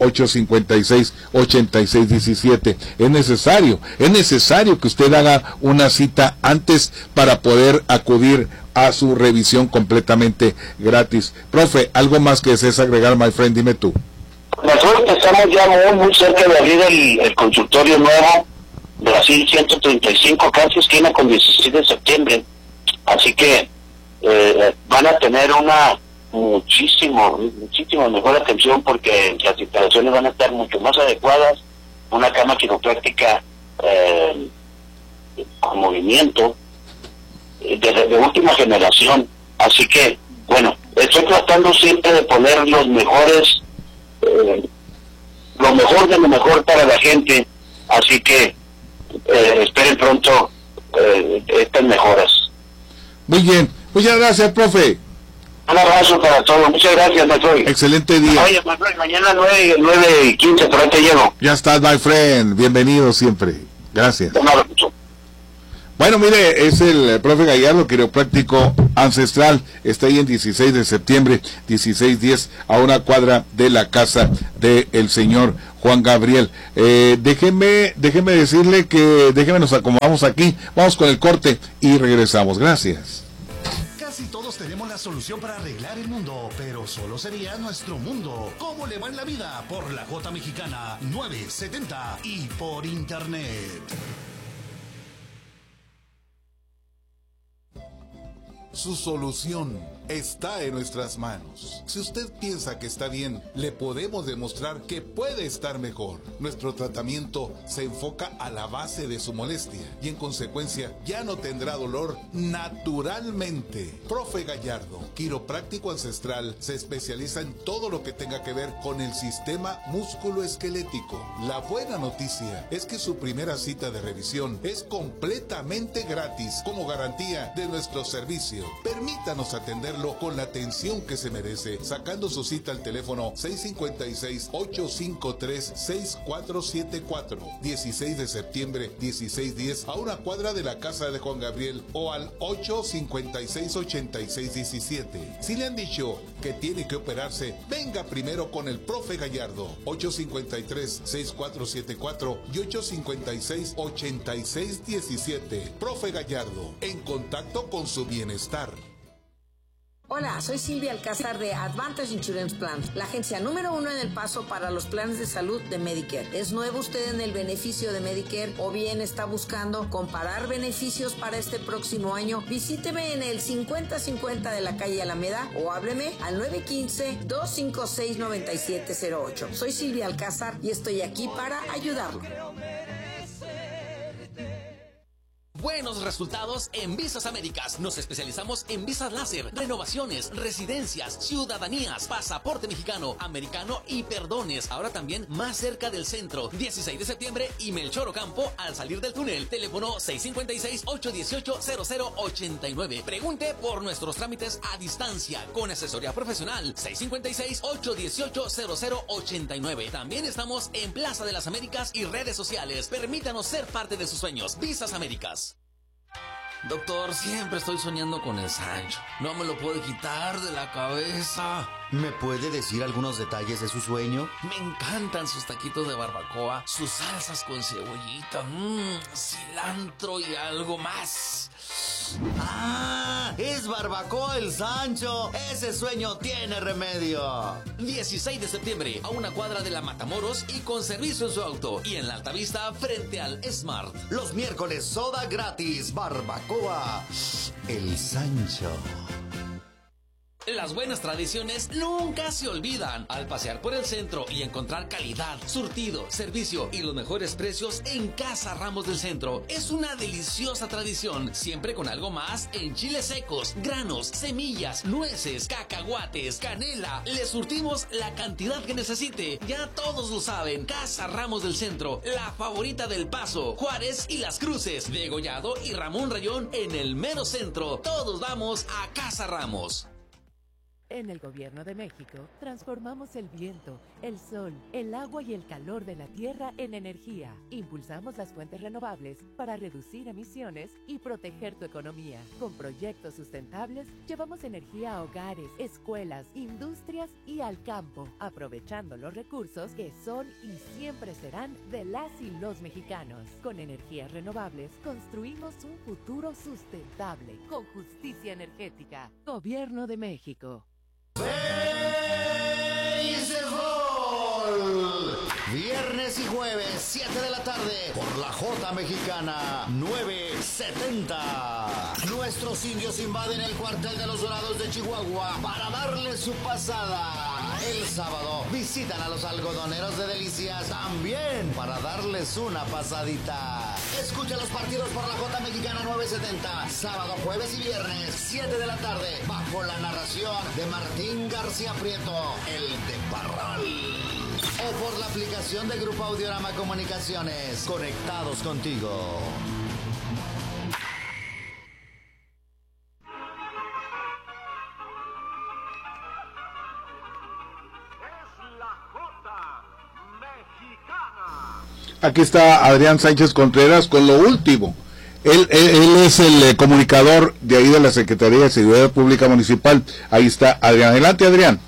856-8617. Es necesario que usted haga una cita antes para poder acudir a su revisión completamente gratis. Profe, algo más que desees agregar, my friend, dime tú. Nosotros estamos ya muy cerca de abrir el consultorio nuevo, Brasil 135, casi esquina con 16 de septiembre. Así que van a tener una muchísimo mejor atención, porque las instalaciones van a estar mucho más adecuadas, una cama quiropráctica con movimiento de última generación. Así que bueno, estoy tratando siempre de poner los mejores, lo mejor de lo mejor para la gente, así que esperen pronto estas mejoras. Muy bien, muchas gracias, profe. Un abrazo para todos, muchas gracias, Matroy. Excelente día. Oye, Matroy, mañana 9:15, por ahí te llego. Ya estás, my friend, bienvenido siempre. Gracias. Un abrazo. Bueno, mire, es el profe Gallardo, quiropráctico ancestral, está ahí en 16 de septiembre, 1610, a una cuadra de la casa del señor Juan Gabriel. Déjeme decirle que, nos acomodamos aquí, vamos con el corte y regresamos. Gracias. Casi todos tenemos la solución para arreglar el mundo, pero solo sería nuestro mundo. ¿Cómo le va en la vida? Por la J Mexicana 970 y por internet. Su solución está en nuestras manos. Si usted piensa que está bien, le podemos demostrar que puede estar mejor. Nuestro tratamiento se enfoca a la base de su molestia y en consecuencia ya no tendrá dolor naturalmente. Profe Gallardo, quiropráctico ancestral, se especializa en todo lo que tenga que ver con el sistema músculo-esquelético. La buena noticia es que su primera cita de revisión es completamente gratis como garantía de nuestro servicio. Permítanos atenderlo con la atención que se merece, sacando su cita al teléfono 656-853-6474, 16 de septiembre, 1610, a una cuadra de la casa de Juan Gabriel, o al 856-8617. Si le han dicho que tiene que operarse, venga primero con el profe Gallardo, 853-6474 y 856-8617. Profe Gallardo, en contacto con su bienestar. Hola, soy Silvia Alcázar de Advantage Insurance Plans, la agencia número 1 en El Paso para los planes de salud de Medicare. ¿Es nuevo usted en el beneficio de Medicare o bien está buscando comparar beneficios para este próximo año? Visíteme en el 5050 de la calle Alameda o hábleme al 915-256-9708. Soy Silvia Alcázar y estoy aquí para ayudarlo. Buenos resultados en Visas Américas. Nos especializamos en visas láser, renovaciones, residencias, ciudadanías, pasaporte mexicano, americano y perdones. Ahora también más cerca del centro. 16 de septiembre y Melchor Ocampo al salir del túnel. Teléfono 656-818-0089. Pregunte por nuestros trámites a distancia con asesoría profesional. 656-818-0089. También estamos en Plaza de las Américas y redes sociales. Permítanos ser parte de sus sueños. Visas Américas. Doctor, siempre estoy soñando con el Sancho. No me lo puedo quitar de la cabeza. ¿Me puede decir algunos detalles de su sueño? Me encantan sus taquitos de barbacoa, sus salsas con cebollita, cilantro y algo más. ¡Ah! ¡Es Barbacoa el Sancho! ¡Ese sueño tiene remedio! 16 de septiembre, a una cuadra de la Matamoros y con servicio en su auto. Y en la Altavista, frente al Smart. Los miércoles, soda gratis. Barbacoa el Sancho. Las buenas tradiciones nunca se olvidan. Al pasear por el centro y encontrar calidad, surtido, servicio y los mejores precios en Casa Ramos del Centro. Es una deliciosa tradición, siempre con algo más en chiles secos, granos, semillas, nueces, cacahuates, canela. Le surtimos la cantidad que necesite. Ya todos lo saben. Casa Ramos del Centro, la favorita del Paso, Juárez y Las Cruces, Degollado y Ramón Rayón en el mero centro. Todos vamos a Casa Ramos. En el Gobierno de México, transformamos el viento, el sol, el agua y el calor de la tierra en energía. Impulsamos las fuentes renovables para reducir emisiones y proteger tu economía. Con proyectos sustentables, llevamos energía a hogares, escuelas, industrias y al campo, aprovechando los recursos que son y siempre serán de las y los mexicanos. Con energías renovables, construimos un futuro sustentable, con justicia energética. Gobierno de México. ¡Béisbol! Viernes y jueves, 7 de la tarde, por la J Mexicana 970. Nuestros indios invaden el cuartel de los Dorados de Chihuahua para darles su pasada. El sábado visitan a los algodoneros de Delicias también para darles una pasadita. Escucha los partidos por la J Mexicana 970, sábado, jueves y viernes, 7 de la tarde, bajo la narración de Martín García Prieto, el de Parral. O por la aplicación de Grupo Audiorama Comunicaciones, conectados contigo. Aquí está Adrián Sánchez Contreras con lo último. Él es el comunicador de ahí de la Secretaría de Seguridad Pública Municipal. Ahí está Adrián. Adelante, Adrián.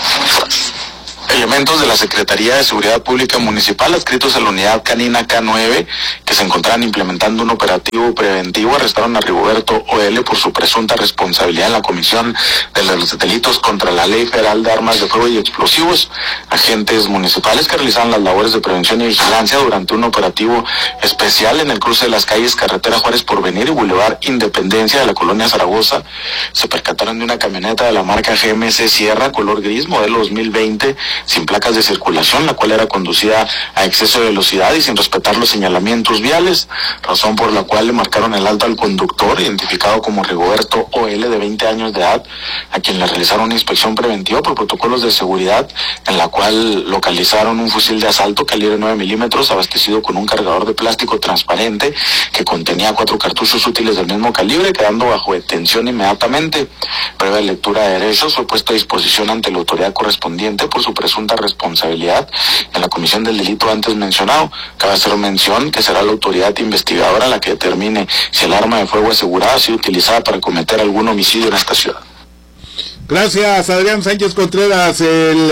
Elementos de la Secretaría de Seguridad Pública Municipal adscritos a la unidad canina K9 que se encontraban implementando un operativo preventivo arrestaron a Rigoberto O.L. por su presunta responsabilidad en la comisión de los delitos contra la Ley Federal de Armas de Fuego y Explosivos. Agentes municipales que realizaban las labores de prevención y vigilancia durante un operativo especial en el cruce de las calles Carretera Juárez Porvenir y Boulevard Independencia de la colonia Zaragoza se percataron de una camioneta de la marca GMC Sierra color gris modelo 2020 sin placas de circulación, la cual era conducida a exceso de velocidad y sin respetar los señalamientos viales, razón por la cual le marcaron el alto al conductor, identificado como Rigoberto O.L. de 20 años de edad, a quien le realizaron una inspección preventiva por protocolos de seguridad, en la cual localizaron un fusil de asalto calibre 9 milímetros abastecido con un cargador de plástico transparente que contenía 4 cartuchos útiles del mismo calibre, quedando bajo detención inmediatamente. Previa lectura de derechos, fue puesto a disposición ante la autoridad correspondiente por su presunta responsabilidad en la comisión del delito antes mencionado. Cabe hacer mención que será la autoridad investigadora la que determine si el arma de fuego asegurada ha sido utilizada para cometer algún homicidio en esta ciudad. Gracias, Adrián Sánchez Contreras,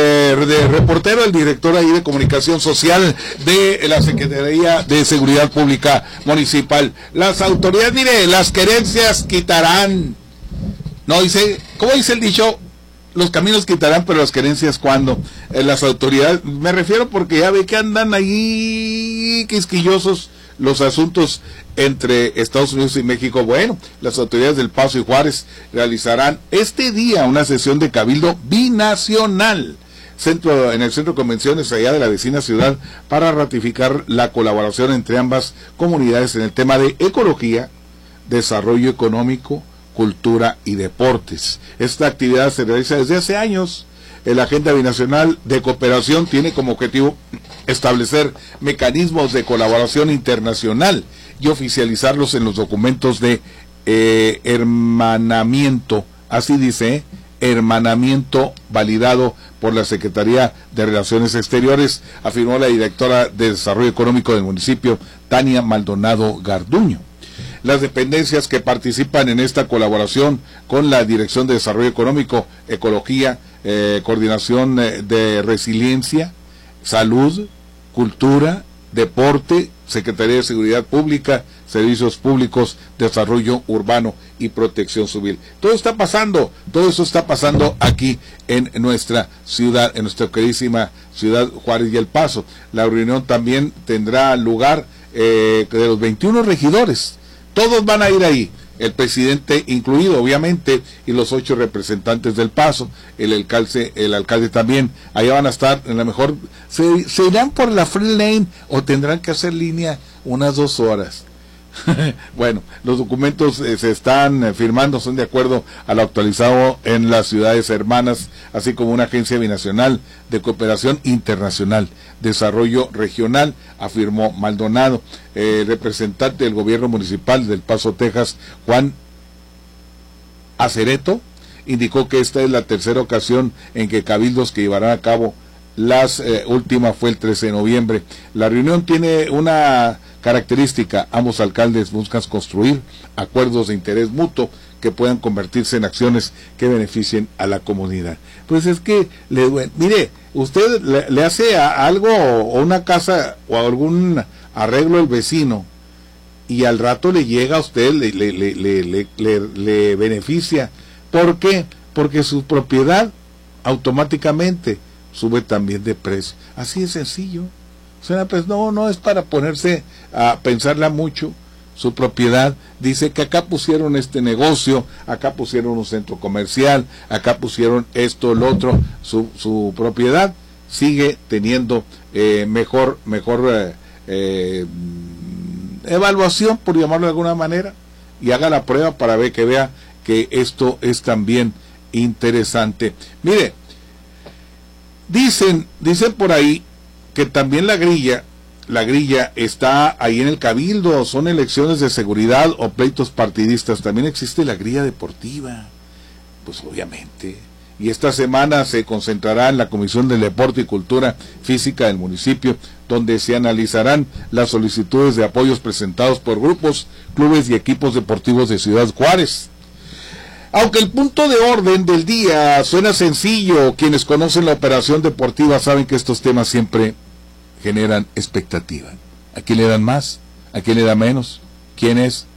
el reportero, el director ahí de comunicación social de la Secretaría de Seguridad Pública Municipal. Las autoridades, mire, las querencias quitarán. No dice, ¿cómo dice el dicho? Los caminos quitarán, pero las querencias, ¿cuándo? Las autoridades, me refiero porque ya ve que andan ahí quisquillosos los asuntos entre Estados Unidos y México. Bueno, las autoridades del Paso y Juárez realizarán este día una sesión de cabildo binacional en el centro de convenciones allá de la vecina ciudad para ratificar la colaboración entre ambas comunidades en el tema de ecología, desarrollo económico, cultura y deportes. Esta actividad se realiza desde hace años. La Agenda Binacional de Cooperación tiene como objetivo establecer mecanismos de colaboración internacional y oficializarlos en los documentos de hermanamiento, así dice, hermanamiento validado por la Secretaría de Relaciones Exteriores, afirmó la directora de Desarrollo Económico del municipio, Tania Maldonado Garduño. Las dependencias que participan en esta colaboración con la Dirección de Desarrollo Económico, Ecología, Coordinación de Resiliencia, Salud, Cultura, Deporte, Secretaría de Seguridad Pública, Servicios Públicos, Desarrollo Urbano y Protección Civil. Todo eso está pasando aquí en nuestra ciudad, en nuestra queridísima ciudad Juárez y El Paso. La reunión también tendrá lugar de los 21 regidores. Todos van a ir ahí, el presidente incluido, obviamente, y los 8 representantes del Paso, el alcalde también. Allá van a estar, en la mejor, se irán por la Free Lane o tendrán que hacer línea unas 2 horas. Bueno, los documentos se están firmando, son de acuerdo a lo actualizado en las ciudades hermanas, así como una agencia binacional de cooperación internacional, desarrollo regional, afirmó Maldonado. Representante del gobierno municipal del Paso, Texas, Juan Acereto, indicó que esta es la tercera ocasión en que cabildos que llevarán a cabo las última fue el 13 de noviembre. La reunión tiene una característica: ambos alcaldes buscan construir acuerdos de interés mutuo que puedan convertirse en acciones que beneficien a la comunidad. Pues es que, mire, usted le hace algo o una casa o algún arreglo al vecino y al rato le llega a usted, le beneficia. ¿Por qué? Porque su propiedad automáticamente sube también de precio. Así de sencillo. O sea, pues no es para ponerse a pensarla mucho. Su propiedad dice que acá pusieron este negocio, acá pusieron un centro comercial, acá pusieron esto, lo otro. Su propiedad sigue teniendo mejor evaluación, por llamarlo de alguna manera, y haga la prueba para ver que vea que esto es también interesante. Mire, dicen por ahí que también la grilla está ahí en el cabildo, son elecciones de seguridad o pleitos partidistas. También existe la grilla deportiva, pues obviamente, y esta semana se concentrará en la Comisión de Deporte y Cultura Física del municipio, donde se analizarán las solicitudes de apoyos presentados por grupos, clubes y equipos deportivos de Ciudad Juárez. Aunque el punto de orden del día suena sencillo, quienes conocen la operación deportiva saben que estos temas siempre generan expectativa. ¿A quién le dan más? ¿A quién le dan menos? ¿Quién es